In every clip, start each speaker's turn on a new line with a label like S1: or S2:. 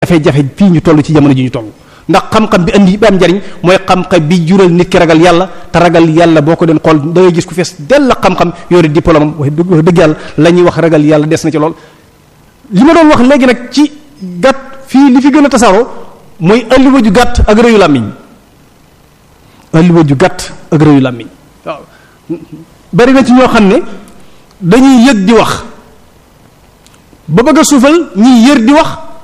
S1: jafe-jafe fii ñu toll ci jamono ji ñu toll ndax xam-xam bi andi bi am njariñ mooy xam-xam bi jural nit ki ragal yàlla te ragal yàlla boo ko doon xool da ngay gis ku fees dell la xam-xam yore diplôme am wax dëgg yàlla la ñuy wax ragal yàlla des na ci lool. li ma doon wax léegi nag ci gàtt fii li fi gën a tasaaroo mooy alliwa ju gàtt ak rëyu làmmiñ alliwa ju gàtt ak rëyu làmmiñ waaw bari na ci ñoo xam ne dañuy yëg di wax ba bëgg a suufal ñiy yër di wax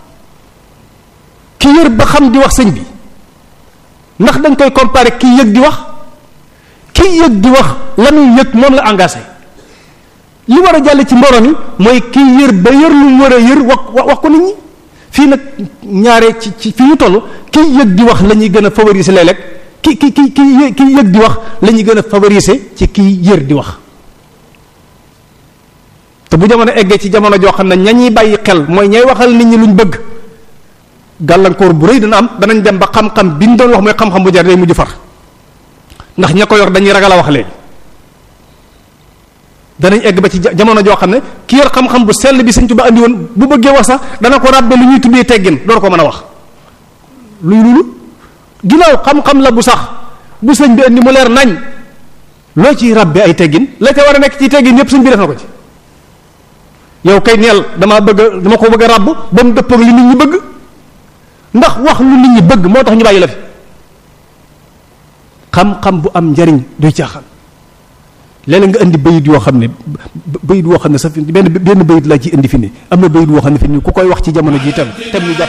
S1: ki yër ba xam di wax sëñ bi ndax dañ koy comparer ki yëg di wax ki yëg di wax la muy yëg moom la engagé li war a jàll ci mbooloo mi mooy ki yër ba yër lu mu war a yër wax ko nit ñi fii nag ñaare ci fi ñu toll ki yëg di wax la ñuy gën a favoriser léeg-léeg ki yëg di wax la ñuy gën a favoriser ci ki yër di wax te bu jamono eggee ci jamono joo xam ne ña ñuy bàyyi xel mooy ñay waxal nit ñi luñ bëgg gàllankoor bu rëy dana am danañ dem ba xam-xam bi ñu doon wax mooy xam-xam bu jar day mujj far ndax ña ko yor dañuy ragal a wax léegi danañ egg ba ci jamono joo xam ne ki yor xam-xam bu sell bi Sëñ Tuubaa andi woon bu bëggee wax sax dana ko ràbbe lu ñuy tuddee teggin door ko mën a wax luy loolu ginnaaw xam-xam la bu sax bu sëñ bi andi mu leer nañ loo ciy ràbbe ay teggin la ca war a nekk ci teggin yépp sëñ bi def na ko ci yow kay neel dama ko bëgg a ràbb ba mu dëppoog li nit ñi bëgg ndax wax lu nit ñi bëgg moo tax ñu bàyyi la fi xam-xam bu am njariñ duy caaxaan léeg-léeg nga indi bayit yoo xam ne sax benn bayit laa ci indi fi ni am na bayit woo xam ne fi ni ku koy wax ci jamono ji tam ñu